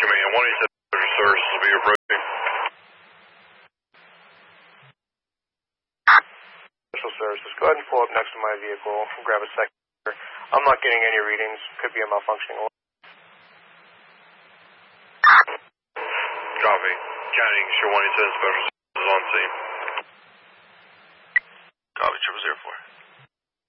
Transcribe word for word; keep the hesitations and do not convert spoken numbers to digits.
Command one eighty-seven Special Services will be approaching. Special Services, go ahead and pull up next to my vehicle. Grab a second. I'm not getting any readings. Could be a malfunctioning one. Copy. County English one eighty-seven Special Services on scene. Copy, triple zero.